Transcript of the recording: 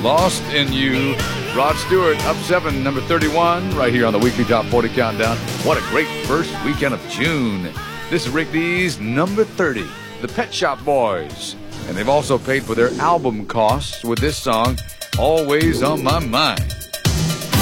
Lost in You. Rod Stewart, up 7, number 31, right here on the weekly Top 40 Countdown. What a great first weekend of June. This is Rick Dees, number 30, the Pet Shop Boys. And they've also paid for their album costs with this song, Always on My Mind.